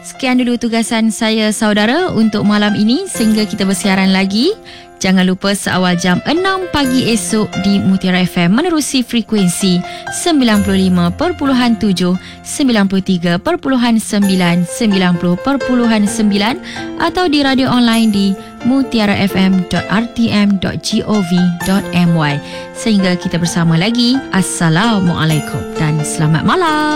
Sekian dulu tugasan saya saudara untuk malam ini. Sehingga kita bersiaran lagi, jangan lupa seawal jam 6 pagi esok di Mutiara FM menerusi frekuensi 95.7, 93.9, 90.9 atau di radio online di mutiarafm.rtm.gov.my. Sehingga kita bersama lagi. Assalamualaikum dan selamat malam.